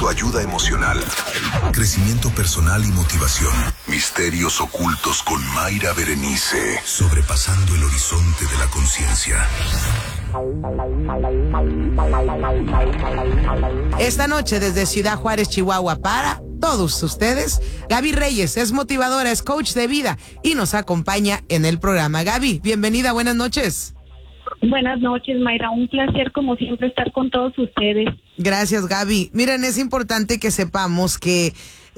autoayuda emocional, crecimiento personal y motivación. Misterios ocultos con Mayra Berenice. Sobrepasando el horizonte de la conciencia. Esta noche desde Ciudad Juárez, Chihuahua, para todos ustedes, Gaby Reyes es motivadora, es coach de vida y nos acompaña en el programa. Gaby, bienvenida, buenas noches. Buenas noches, Mayra, un placer como siempre estar con todos ustedes. Gracias, Gaby. Miren, es importante que sepamos que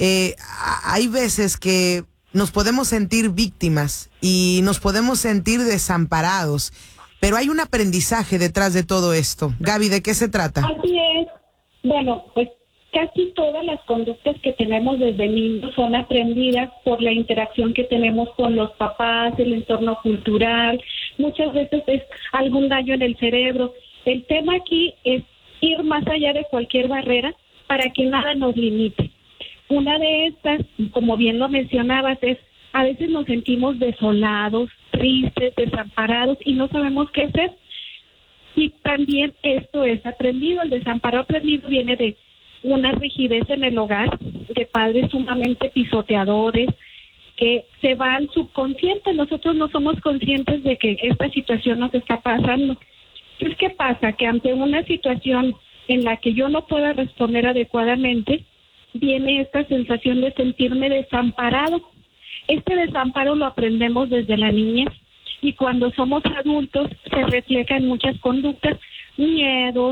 hay veces que nos podemos sentir víctimas y nos podemos sentir desamparados, pero hay un aprendizaje detrás de todo esto. Gaby, ¿de qué se trata? Así es. Bueno, pues casi todas las conductas que tenemos desde niños son aprendidas por la interacción que tenemos con los papás, el entorno cultural. Muchas veces es algún daño en el cerebro. El tema aquí es ir más allá de cualquier barrera para que nada nos limite. Una de estas, como bien lo mencionabas, es a veces nos sentimos desolados, tristes, desamparados y no sabemos qué hacer. Y también esto es aprendido. El desamparo aprendido viene de una rigidez en el hogar, de padres sumamente pisoteadores, que se va al subconsciente. Nosotros no somos conscientes de que esta situación nos está pasando. Entonces, ¿qué pasa? Que ante una situación en la que yo no pueda responder adecuadamente, viene esta sensación de sentirme desamparado. Este desamparo lo aprendemos desde la niñez y cuando somos adultos se refleja en muchas conductas, miedos,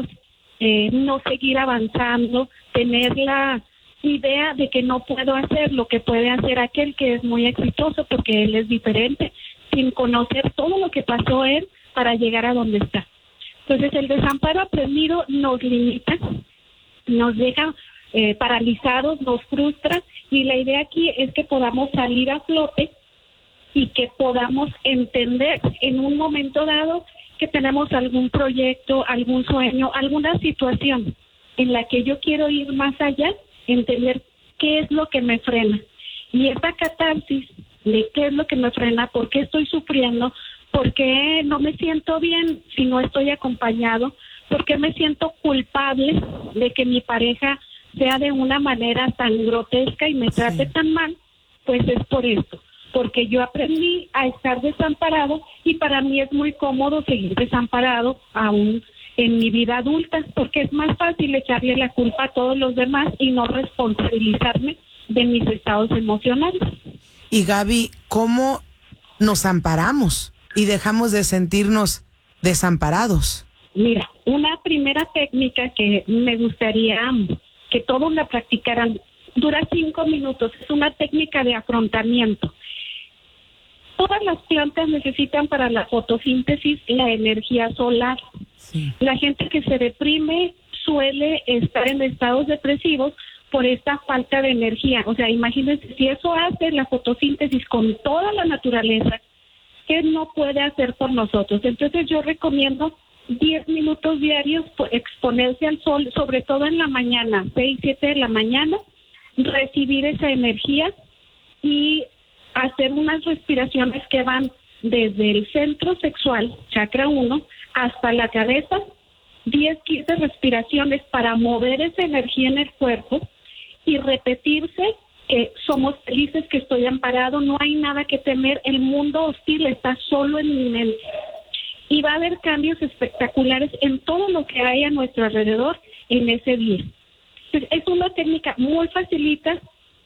no seguir avanzando, tener la idea de que no puedo hacer lo que puede hacer aquel que es muy exitoso porque él es diferente, sin conocer todo lo que pasó él para llegar a donde está. Entonces el desamparo aprendido nos limita, nos deja paralizados, nos frustra y la idea aquí es que podamos salir a flote y que podamos entender en un momento dado que tenemos algún proyecto, algún sueño, alguna situación en la que yo quiero ir más allá, entender qué es lo que me frena. Y esta catarsis de qué es lo que me frena, por qué estoy sufriendo, por qué no me siento bien si no estoy acompañado, por qué me siento culpable de que mi pareja sea de una manera tan grotesca y me trate tan mal, pues es por esto. Porque yo aprendí a estar desamparado y para mí es muy cómodo seguir desamparado aún en mi vida adulta, porque es más fácil echarle la culpa a todos los demás y no responsabilizarme de mis estados emocionales. Y Gaby, ¿cómo nos amparamos y dejamos de sentirnos desamparados? Mira, una primera técnica que me gustaría que todos la practicaran, dura 5 minutos, es una técnica de afrontamiento. Todas las plantas necesitan para la fotosíntesis la energía solar. Sí. La gente que se deprime suele estar en estados depresivos por esta falta de energía. O sea, imagínense, si eso hace la fotosíntesis con toda la naturaleza, ¿qué no puede hacer por nosotros? Entonces yo recomiendo 10 minutos diarios exponerse al sol, sobre todo en la mañana, 6, 7 de la mañana, recibir esa energía y hacer unas respiraciones que van desde el centro sexual, chakra 1, hasta la cabeza, 10, 15 respiraciones para mover esa energía en el cuerpo y repetirse que somos felices, que estoy amparado, no hay nada que temer, el mundo hostil está solo en mi mente. Y va a haber cambios espectaculares en todo lo que hay a nuestro alrededor en ese día. Entonces, es una técnica muy facilita,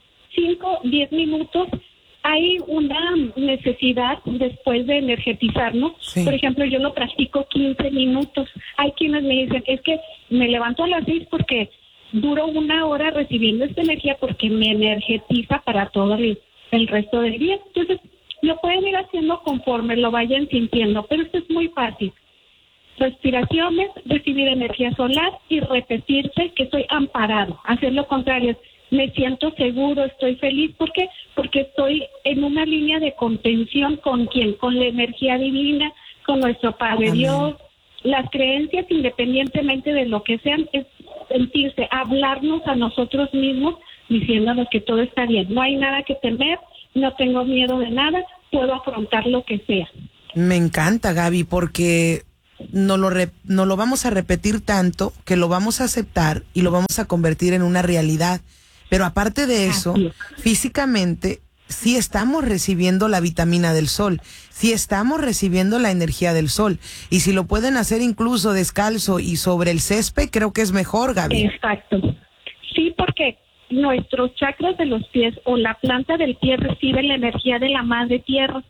5, 10 minutos. Hay una necesidad después de energetizarnos. Sí. Por ejemplo, yo lo practico 15 minutos. Hay quienes me dicen, es que me levanto a las 6 porque duro 1 hora recibiendo esta energía porque me energetiza para todo el resto del día. Entonces, lo pueden ir haciendo conforme lo vayan sintiendo, pero esto es muy fácil. Respiraciones, recibir energía solar y repetirse que estoy amparado. Hacer lo contrario, me siento seguro, estoy feliz. ¿Por qué? Porque estoy en una línea de contención con ¿quién? Con la energía divina, con nuestro Padre Amén. Dios. Las creencias, independientemente de lo que sean, es sentirse, hablarnos a nosotros mismos, diciéndonos que todo está bien. No hay nada que temer, no tengo miedo de nada, puedo afrontar lo que sea. Me encanta, Gaby, porque no lo vamos a repetir tanto que lo vamos a aceptar y lo vamos a convertir en una realidad. Pero aparte de eso, físicamente sí estamos recibiendo la vitamina del sol, sí estamos recibiendo la energía del sol. Y si lo pueden hacer incluso descalzo y sobre el césped, creo que es mejor, Gaby. Exacto. Sí, porque nuestros chakras de los pies o la planta del pie recibe la energía de la madre tierra,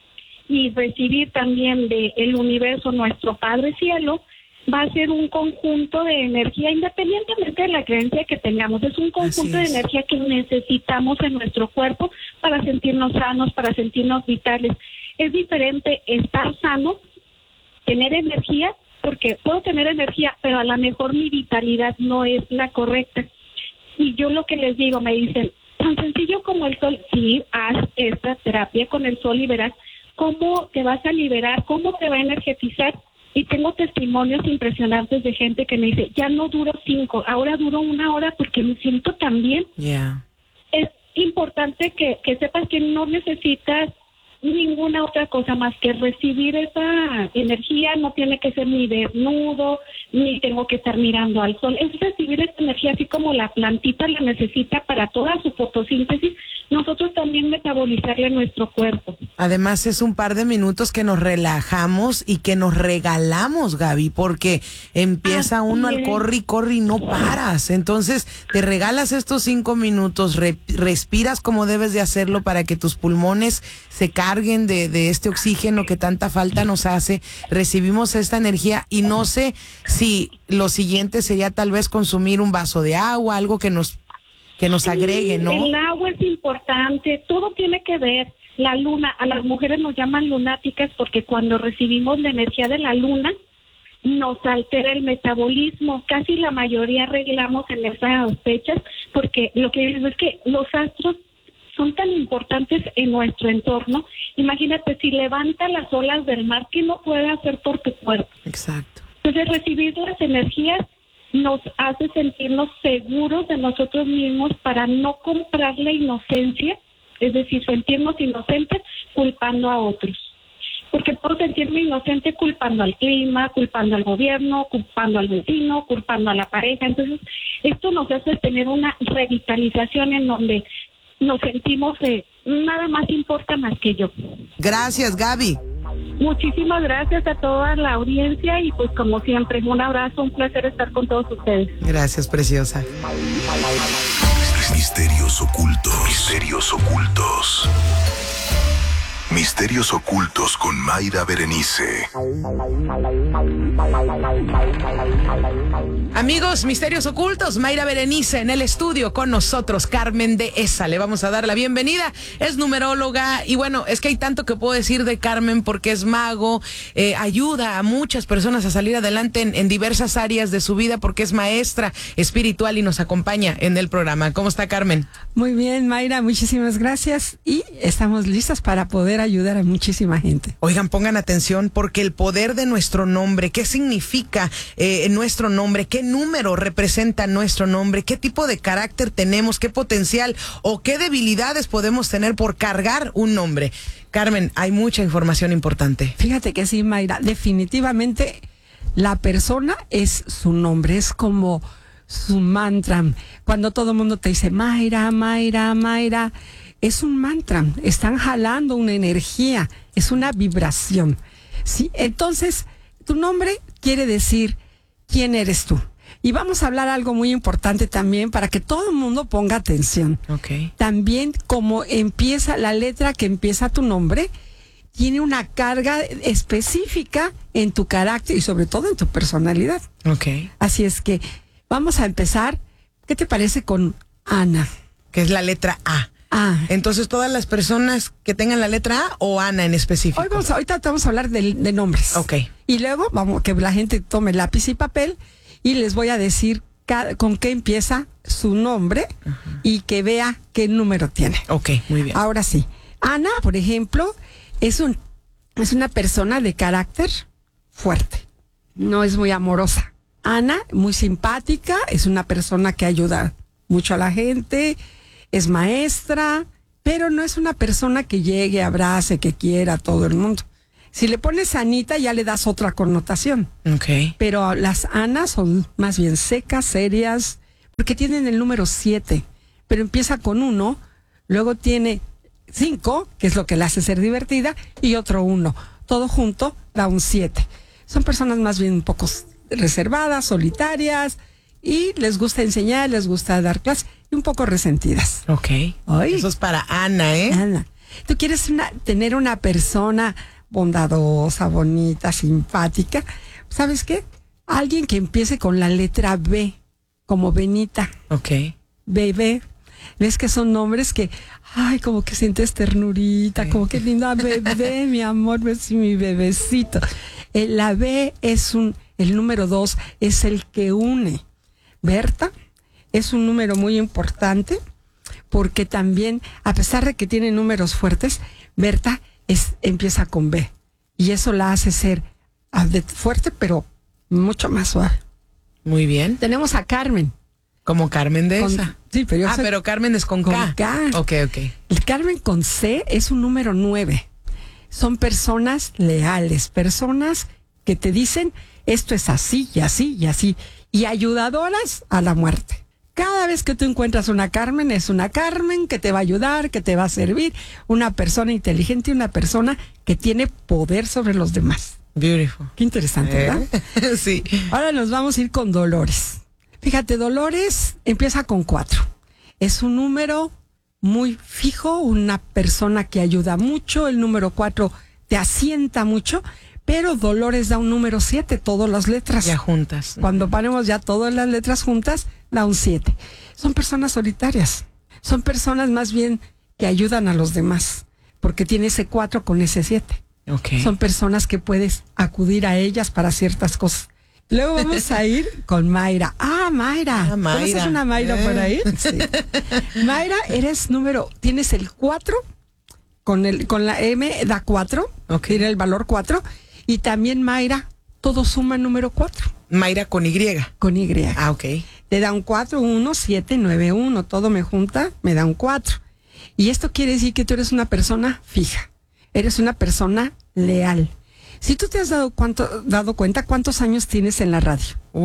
y recibir también del universo, nuestro Padre Cielo, va a ser un conjunto de energía, independientemente de la creencia que tengamos. Es un conjunto de energía que necesitamos en nuestro cuerpo para sentirnos sanos, para sentirnos vitales. Es diferente estar sano, tener energía, porque puedo tener energía, pero a lo mejor mi vitalidad no es la correcta. Y yo lo que les digo, me dicen, tan sencillo como el sol, sí, haz esta terapia con el sol y verás cómo te vas a liberar, cómo te va a energetizar. Y tengo testimonios impresionantes de gente que me dice, ya no duro 5, ahora duro 1 hora porque me siento tan bien. Yeah. Es importante que sepas que no necesitas ninguna otra cosa más que recibir esa energía. No tiene que ser ni desnudo, ni tengo que estar mirando al sol. Es recibir esa energía así como la plantita la necesita para toda su fotosíntesis, nosotros también metabolizarle a nuestro cuerpo. Además es un par de minutos que nos relajamos y que nos regalamos, Gaby, porque empieza uno al corre y no paras. Entonces te regalas estos 5 minutos, respiras como debes de hacerlo para que tus pulmones se carguen de este oxígeno que tanta falta nos hace. Recibimos esta energía y no sé si lo siguiente sería tal vez consumir un vaso de agua, algo que nos agregue, ¿no? El agua es importante, todo tiene que ver. La luna, a las mujeres nos llaman lunáticas porque cuando recibimos la energía de la luna nos altera el metabolismo. Casi la mayoría arreglamos en esas fechas porque lo que digo es que los astros son tan importantes en nuestro entorno. Imagínate, si levanta las olas del mar, ¿qué no puede hacer por tu cuerpo? Exacto. Entonces recibir las energías nos hace sentirnos seguros de nosotros mismos para no comprar la inocencia, es decir, sentirnos inocentes culpando a otros. Porque puedo sentirme inocente culpando al clima, culpando al gobierno, culpando al vecino, culpando a la pareja. Entonces, esto nos hace tener una revitalización en donde nos sentimos nada más importa más que yo. Gracias, Gaby. Muchísimas gracias a toda la audiencia y pues como siempre, un abrazo, un placer estar con todos ustedes. Gracias, preciosa. Misterios ocultos. Misterios ocultos. Misterios ocultos con Mayra Berenice. Amigos, Misterios Ocultos, Mayra Berenice en el estudio con nosotros, Carmen de Esa. Le vamos a dar la bienvenida. Es numeróloga y bueno, es que hay tanto que puedo decir de Carmen porque es mago, ayuda a muchas personas a salir adelante en diversas áreas de su vida porque es maestra espiritual y nos acompaña en el programa. ¿Cómo está, Carmen? Muy bien, Mayra, muchísimas gracias y estamos listas para poder ayudar a muchísima gente. Oigan, pongan atención porque el poder de nuestro nombre, ¿qué significa nuestro nombre? ¿Qué número representa nuestro nombre? ¿Qué tipo de carácter tenemos? ¿Qué potencial o qué debilidades podemos tener por cargar un nombre? Carmen, hay mucha información importante. Fíjate que sí, Mayra, definitivamente la persona es su nombre, es como su mantra. Cuando todo el mundo te dice Mayra, Mayra, Mayra, es un mantra, están jalando una energía, es una vibración, ¿sí? Entonces, tu nombre quiere decir quién eres tú. Y vamos a hablar algo muy importante también para que todo el mundo ponga atención. Okay. También como empieza la letra que empieza tu nombre, tiene una carga específica en tu carácter y sobre todo en tu personalidad. Okay. Así es que vamos a empezar. ¿Qué te parece con Ana? Que es la letra A. Entonces, todas las personas que tengan la letra A o Ana en específico. Ahorita vamos a hablar de nombres. Ok. Y luego vamos que la gente tome lápiz y papel y les voy a decir con qué empieza su nombre y que vea qué número tiene. Ok, muy bien. Ahora sí. Ana, por ejemplo, es una persona de carácter fuerte. No es muy amorosa. Ana, muy simpática, es una persona que ayuda mucho a la gente. Es maestra, pero no es una persona que llegue, abrace, que quiera a todo el mundo. Si le pones Anita, ya le das otra connotación. Ok. Pero las Anas son más bien secas, serias, porque tienen el número 7, pero empieza con 1, luego tiene 5, que es lo que la hace ser divertida, y otro 1. Todo junto da un 7. Son personas más bien un poco reservadas, solitarias, y les gusta enseñar, les gusta dar clases, y un poco resentidas. Ok. Ay. Eso es para Ana, ¿eh? Ana, ¿tú quieres tener una persona bondadosa, bonita, simpática? ¿Sabes qué? Alguien que empiece con la letra B, como Benita. Ok. Bebé. ¿Ves que son nombres que, ay, como que sientes ternurita, Sí. como que linda bebé, mi amor, ves mi bebecito? La B es el número 2, es el que une. Berta es un número muy importante porque también, a pesar de que tiene números fuertes, Berta empieza con B. Y eso la hace ser fuerte, pero mucho más suave. Muy bien. Tenemos a Carmen. Como Carmen de esa. Sí, pero yo soy pero Carmen es con K. K. Ok. El Carmen con C es un número 9. Son personas leales, personas que te dicen esto es así y así y así, y ayudadoras a la muerte. Cada vez que tú encuentras una Carmen, es una Carmen que te va a ayudar, que te va a servir, una persona inteligente y una persona que tiene poder sobre los demás. Beautiful. Qué interesante, ¿verdad? Sí. Ahora nos vamos a ir con Dolores. Fíjate, Dolores empieza con 4. Es un número muy fijo, una persona que ayuda mucho. El número 4 te asienta mucho, pero Dolores da un número 7, todas las letras. Ya juntas. Cuando ponemos ya todas las letras juntas, da un 7. Son personas solitarias. Son personas más bien que ayudan a los demás, porque tiene ese 4 con ese 7. Ok. Son personas que puedes acudir a ellas para ciertas cosas. Luego vamos a ir con Mayra. Mayra. Mayra. ¿Conoces una Mayra por ahí? Sí. Mayra, tienes el 4, con la M da 4, Ok. tiene el valor 4, y también Mayra, todo suma el número 4, Mayra con Y. con Y. Ok. Te da un 4, 1, 7, 9, 1, todo me junta, me da un 4. Y esto quiere decir que tú eres una persona fija, eres una persona leal. Si tú te has dado cuenta cuántos años tienes en la radio,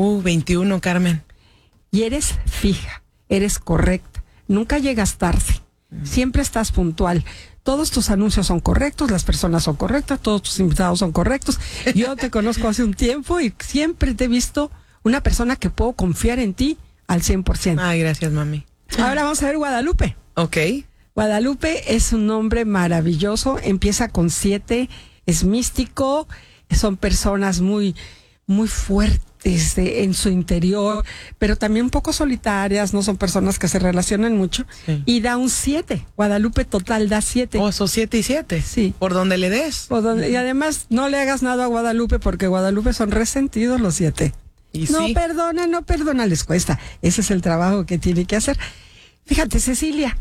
21, Carmen. y eres fija, eres correcta, nunca llegas tarde, siempre estás puntual, todos tus anuncios son correctos, las personas son correctas, todos tus invitados son correctos. Yo te conozco hace un tiempo y siempre te he visto una persona que puedo confiar en ti al 100%. Ay, gracias, mami. Ahora vamos a ver Guadalupe. Ok. Guadalupe es un nombre maravilloso, empieza con 7, es místico, son personas muy, muy fuertes en su interior, pero también un poco solitarias, no son personas que se relacionan mucho, Sí. y da un 7. Guadalupe total da 7. Son 7 y 7. Sí. Por donde le des. Y además no le hagas nada a Guadalupe porque Guadalupe son resentidos los 7. Y No sí. perdona, les cuesta. Ese es el trabajo que tiene que hacer. Fíjate, Cecilia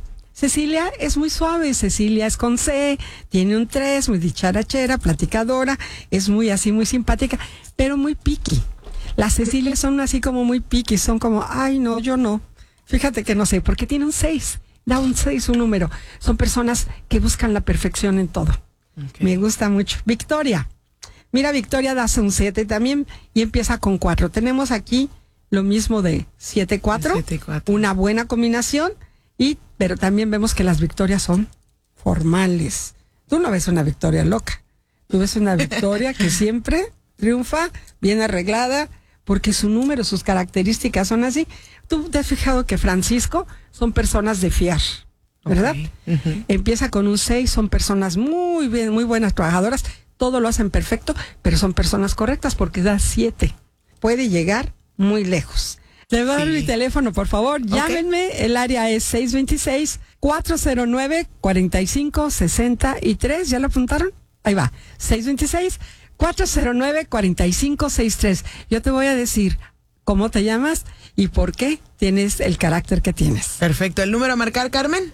es muy suave, Cecilia es con C, tiene un 3, muy dicharachera, platicadora, es muy así, muy simpática, pero muy picky. Las Cecilias son así como muy picky, son como, ay no, yo no. Fíjate que no sé, porque tiene un 6, da un 6 un número. Son personas que buscan la perfección en todo. Ok. Me gusta mucho. Victoria. Mira, Victoria da un 7 también y empieza con 4. Tenemos aquí lo mismo de 7-4, 7-4. una buena combinación, pero también vemos que las victorias son formales. Tú no ves una victoria loca, tú ves una victoria que siempre triunfa, bien arreglada, porque su número, sus características son así. Tú te has fijado que Francisco son personas de fiar, ¿verdad? Ok. Ujú. Empieza con un 6, son personas muy bien, muy buenas trabajadoras, todo lo hacen perfecto, pero son personas correctas porque da 7. Puede llegar muy lejos. Le voy a dar mi teléfono, por favor. Llámenme. El área es 626-409-4563. ¿Ya lo apuntaron? Ahí va. 626-409-4563. Yo te voy a decir cómo te llamas y por qué tienes el carácter que tienes. Perfecto. ¿El número a marcar, Carmen?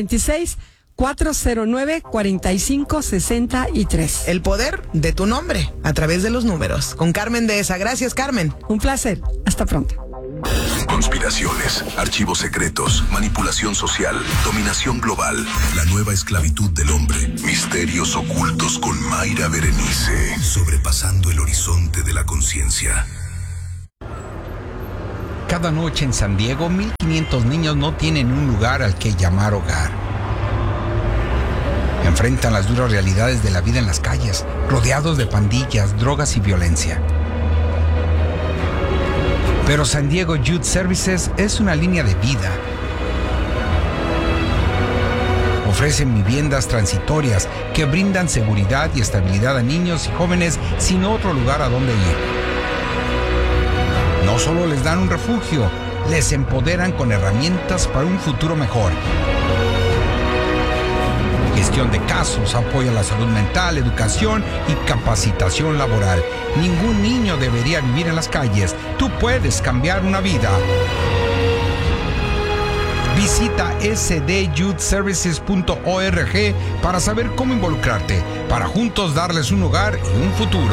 626-409-4563. El poder de tu nombre a través de los números. Con Carmen Dehesa. Gracias, Carmen. Un placer. Hasta pronto. Conspiraciones, archivos secretos, manipulación social, dominación global, la nueva esclavitud del hombre, misterios ocultos con Mayra Berenice, sobrepasando el horizonte de la conciencia. Cada noche en San Diego, 1,500 niños no tienen un lugar al que llamar hogar. Enfrentan las duras realidades de la vida en las calles, rodeados de pandillas, drogas y violencia. Pero San Diego Youth Services es una línea de vida. Ofrecen viviendas transitorias que brindan seguridad y estabilidad a niños y jóvenes sin otro lugar a donde ir. No solo les dan un refugio, les empoderan con herramientas para un futuro mejor. Gestión de casos, apoyo a la salud mental, educación y capacitación laboral. Ningún niño debería vivir en las calles. Tú puedes cambiar una vida. Visita sdyouthservices.org para saber cómo involucrarte, para juntos darles un hogar y un futuro.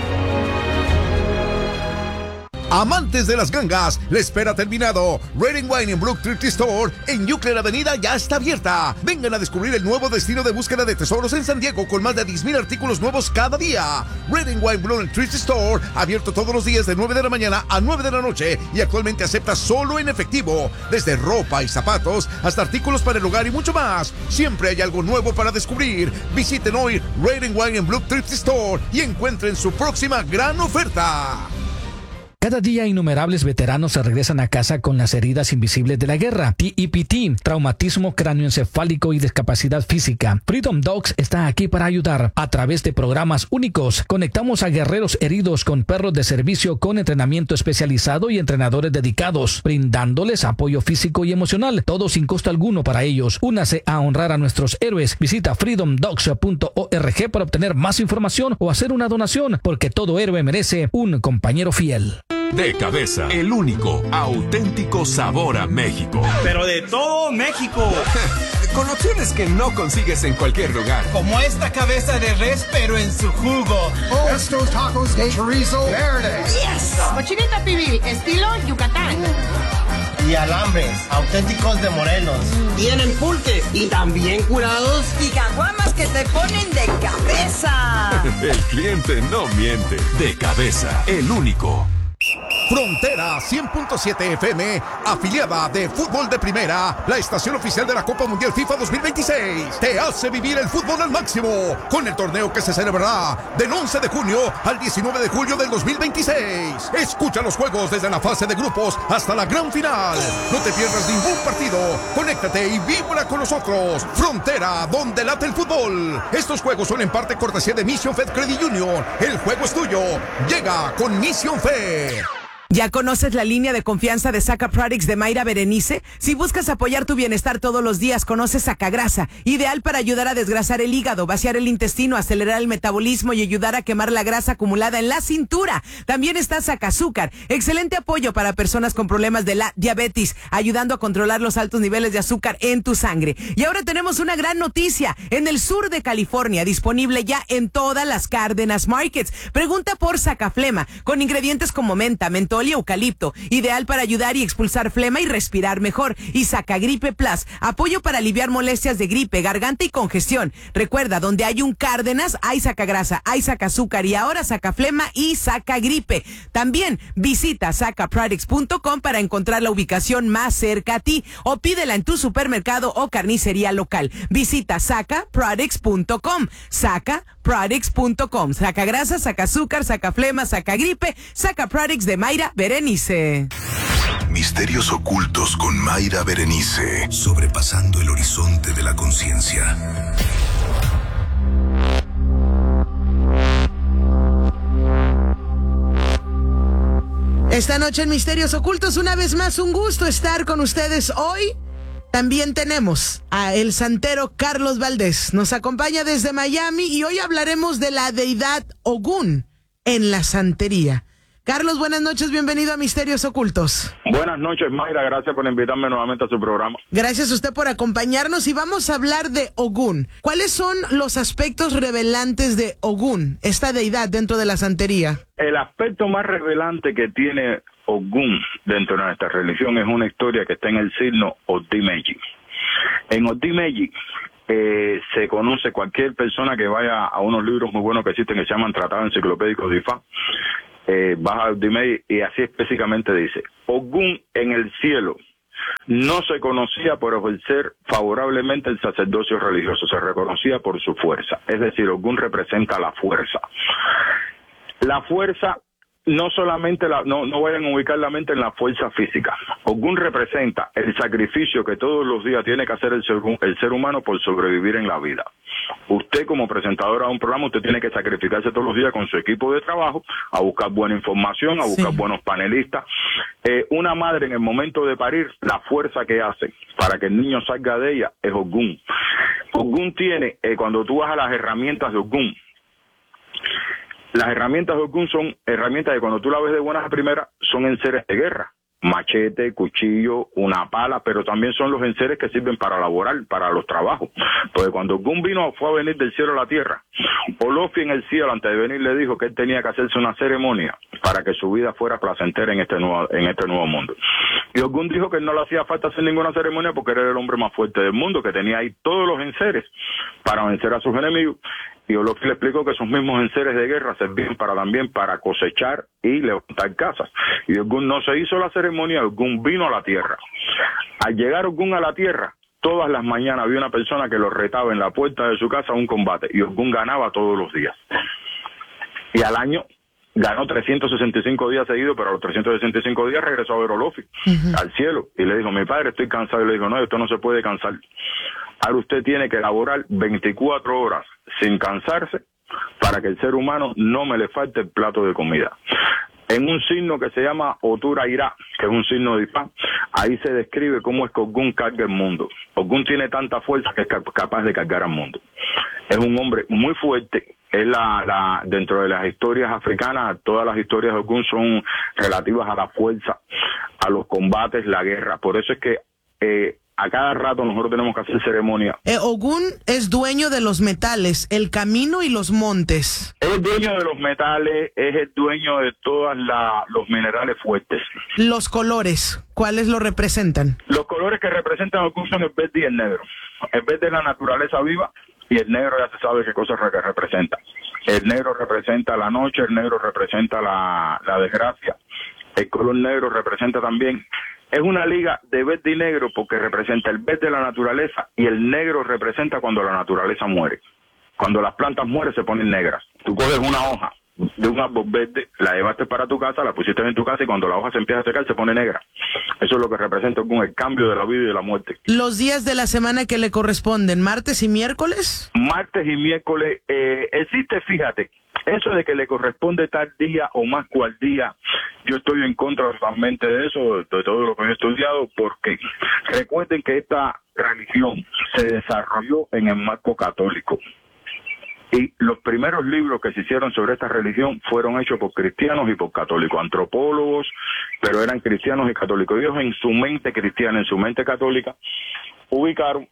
Amantes de las gangas, la espera ha terminado. Red & Wine en Brook Thrift Store en Euclid Avenida ya está abierta. Vengan a descubrir el nuevo destino de búsqueda de tesoros en San Diego con más de 10,000 artículos nuevos cada día. Red & Wine Brook Thrift Store, abierto todos los días de 9 de la mañana a 9 de la noche y actualmente acepta solo en efectivo. Desde ropa y zapatos hasta artículos para el hogar y mucho más. Siempre hay algo nuevo para descubrir. Visiten hoy Red & Wine en Brook Thrift Store y encuentren su próxima gran oferta. Cada día innumerables veteranos se regresan a casa con las heridas invisibles de la guerra. TEPT, traumatismo cráneoencefálico y discapacidad física. Freedom Dogs está aquí para ayudar. A través de programas únicos, conectamos a guerreros heridos con perros de servicio con entrenamiento especializado y entrenadores dedicados, brindándoles apoyo físico y emocional, todo sin costo alguno para ellos. Únase a honrar a nuestros héroes. Visita freedomdogs.org para obtener más información o hacer una donación, porque todo héroe merece un compañero fiel. De Cabeza, el único, auténtico sabor a México. Pero de todo México. Con opciones que no consigues en cualquier lugar. Como esta cabeza de res, pero en su jugo. Estos tacos de chorizo verde. Yes. Cochinita pibil, estilo Yucatán. Y alambres, auténticos de Morelos. Tienen pulques y también curados. Y caguamas que te ponen de cabeza. El cliente no miente. De Cabeza, el único. Frontera 100.7 FM, afiliada de Fútbol de Primera, la estación oficial de la Copa Mundial FIFA 2026, te hace vivir el fútbol al máximo, con el torneo que se celebrará del 11 de junio al 19 de julio del 2026. Escucha los juegos desde la fase de grupos hasta la gran final. No te pierdas ningún partido. Conéctate y vibra con nosotros. Frontera, donde late el fútbol. Estos juegos son en parte cortesía de Mission Fed Credit Union. El juego es tuyo. Llega con Mission Fed. ¿Ya conoces la línea de confianza de Saca Products de Mayra Berenice? Si buscas apoyar tu bienestar todos los días, conoce Sacagrasa, ideal para ayudar a desgrasar el hígado, vaciar el intestino, acelerar el metabolismo y ayudar a quemar la grasa acumulada en la cintura. También está Sacazúcar, excelente apoyo para personas con problemas de la diabetes, ayudando a controlar los altos niveles de azúcar en tu sangre. Y ahora tenemos una gran noticia, en el sur de California, disponible ya en todas las Cárdenas Markets. Pregunta por Sacaflema, con ingredientes como menta, mentol y eucalipto, ideal para ayudar y expulsar flema y respirar mejor. Y Sacagripe Plus, apoyo para aliviar molestias de gripe, garganta y congestión. Recuerda, donde hay un Cárdenas, hay Sacagrasa, hay Sacazúcar y ahora Sacaflema y Sacagripe. También visita sacaproducts.com para encontrar la ubicación más cerca a ti o pídela en tu supermercado o carnicería local. Visita sacaproducts.com, sacaproducts.com. Sacagrasa, Sacazúcar, Sacaflema, Sacagripe, Sacaproducts de Mayra Berenice. Misterios ocultos con Mayra Berenice, sobrepasando el horizonte de la conciencia. Esta noche en Misterios Ocultos, una vez más, un gusto estar con ustedes hoy. También tenemos a el santero Carlos Valdés. Nos acompaña desde Miami y hoy hablaremos de la deidad Ogún en la santería. Carlos, buenas noches, bienvenido a Misterios Ocultos. Buenas noches, Mayra, gracias por invitarme nuevamente a su programa. Gracias a usted por acompañarnos y vamos a hablar de Ogún. ¿Cuáles son los aspectos revelantes de Ogún, esta deidad dentro de la santería? El aspecto más revelante que tiene Ogún dentro de nuestra religión es una historia que está en el signo Odimeji. En Odimeji se conoce cualquier persona que vaya a unos libros muy buenos que existen que se llaman Tratados Enciclopédicos de Ifá, baja a Odimeji y así específicamente dice: Ogún en el cielo no se conocía por ejercer favorablemente el sacerdocio religioso, se reconocía por su fuerza. Es decir, Ogún representa la fuerza. La fuerza, no solamente, no vayan a ubicar la mente en la fuerza física. Ogún representa el sacrificio que todos los días tiene que hacer el ser humano por sobrevivir en la vida. Usted como presentadora de un programa, usted tiene que sacrificarse todos los días con su equipo de trabajo, a buscar buena información, a buscar buenos panelistas. Una madre en el momento de parir, la fuerza que hace para que el niño salga de ella es Ogún. Ogún tiene, cuando tú vas a las herramientas de Ogún, las herramientas de Ogún son herramientas que cuando tú la ves de buenas a primeras son enseres de guerra. Machete, cuchillo, una pala, pero también son los enseres que sirven para laborar, para los trabajos. Porque cuando Ogún fue a venir del cielo a la tierra, Olofi en el cielo antes de venir le dijo que él tenía que hacerse una ceremonia para que su vida fuera placentera en este nuevo mundo. Y Ogún dijo que no le hacía falta hacer ninguna ceremonia porque era el hombre más fuerte del mundo, que tenía ahí todos los enseres para vencer a sus enemigos. Y Olofi le explicó que esos mismos enseres de guerra servían también para cosechar y levantar casas. Y Ogún no se hizo la ceremonia, Ogún vino a la tierra. Al llegar Ogún a la tierra, todas las mañanas había una persona que lo retaba en la puerta de su casa a un combate. Y Ogún ganaba todos los días. Y al año ganó 365 días seguidos, pero a los 365 días regresó a ver a Olofi al cielo. Y le dijo: mi padre, estoy cansado. Y le dijo: no, esto no se puede cansar. Ahora usted tiene que laborar 24 horas sin cansarse para que el ser humano no me le falte el plato de comida. En un signo que se llama Otura Irá, que es un signo de Ifá, ahí se describe cómo es que Ogún carga el mundo. Ogún tiene tanta fuerza que es capaz de cargar al mundo. Es un hombre muy fuerte. Es dentro de las historias africanas, todas las historias de Ogún son relativas a la fuerza, a los combates, la guerra. Por eso es que a cada rato nosotros tenemos que hacer ceremonia. Ogún es dueño de los metales, el camino y los montes. Es el dueño de los metales, es el dueño de todos los minerales fuertes. Los colores, ¿cuáles lo representan? Los colores que representan Ogún son el verde y el negro. El verde es la naturaleza viva y el negro ya se sabe qué cosas representa. El negro representa la noche, el negro representa la desgracia. El color negro representa también... Es una liga de verde y negro porque representa el verde de la naturaleza y el negro representa cuando la naturaleza muere. Cuando las plantas mueren se ponen negras. Tú coges una hoja de un árbol verde, la llevaste para tu casa, la pusiste en tu casa y cuando la hoja se empieza a secar se pone negra. Eso es lo que representa con el cambio de la vida y de la muerte. ¿Los días de la semana que le corresponden, martes y miércoles? Martes y miércoles. Existe, fíjate, eso de que le corresponde tal día o más cual día, yo estoy en contra totalmente de eso, de todo lo que he estudiado, porque recuerden que esta religión se desarrolló en el marco católico. Y los primeros libros que se hicieron sobre esta religión fueron hechos por cristianos y por católicos, antropólogos, pero eran cristianos y católicos. Ellos en su mente cristiana, en su mente católica, ubicaron,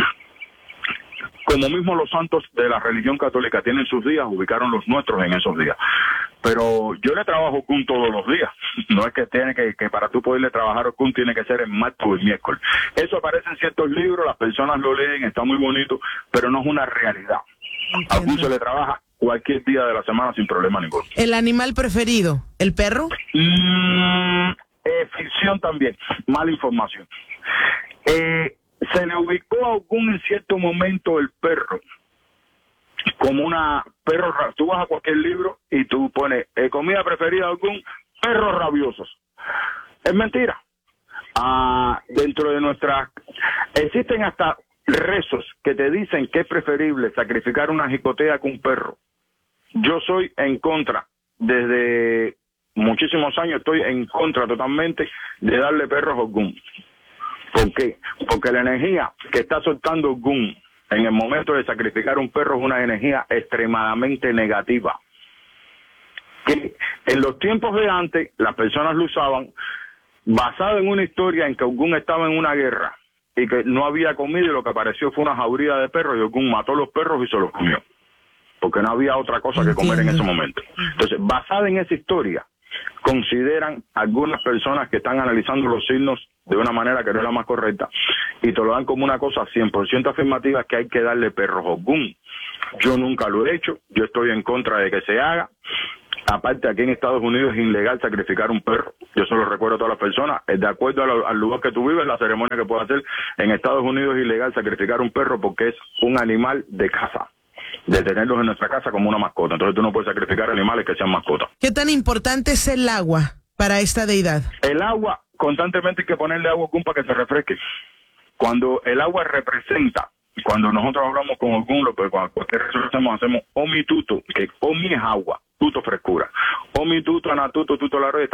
como mismo los santos de la religión católica tienen sus días, ubicaron los nuestros en esos días. Pero yo le trabajo Ogún todos los días. No es que tiene que para tú poderle trabajar Ogún tiene que ser en martes o el miércoles. Eso aparece en ciertos libros, las personas lo leen, está muy bonito, pero no es una realidad. A Ogún se le trabaja cualquier día de la semana sin problema ninguno. ¿El animal preferido? ¿El perro? Ficción también, mala información. Se le ubicó a Ogún en cierto momento el perro como perro. Tú vas a cualquier libro y tú pones comida preferida de Ogún, perros rabiosos. Es mentira. Dentro de nuestras existen hasta rezos que te dicen que es preferible sacrificar una jicotea que un perro. Yo soy en contra, desde muchísimos años estoy en contra totalmente de darle perros a Ogún. ¿Por qué? Porque la energía que está soltando Ogún en el momento de sacrificar un perro es una energía extremadamente negativa. Que en los tiempos de antes las personas lo usaban basado en una historia en que Ogún estaba en una guerra y que no había comida y lo que apareció fue una jauría de perros y Ogún mató a los perros y se los comió. Porque no había otra cosa que comer en ese momento. Entonces, basada en esa historia, consideran algunas personas que están analizando los signos de una manera que no es la más correcta y te lo dan como una cosa 100% afirmativa, que hay que darle perros Ogún. Yo nunca lo he hecho, yo estoy en contra de que se haga. Aparte, aquí en Estados Unidos es ilegal sacrificar un perro. Yo se lo recuerdo a todas las personas. De acuerdo al lugar que tú vives, la ceremonia que puedas hacer, en Estados Unidos es ilegal sacrificar un perro porque es un animal de casa, de tenerlos en nuestra casa como una mascota. Entonces tú no puedes sacrificar animales que sean mascotas. ¿Qué tan importante es el agua para esta deidad? El agua, constantemente hay que ponerle agua Ogún para que se refresque. Cuando el agua representa, cuando nosotros hablamos con Ogún, cualquier resolución hacemos Omi Tuto, que Omi es agua, Tuto frescura. Omi Tuto, Anatuto, Tuto la Red.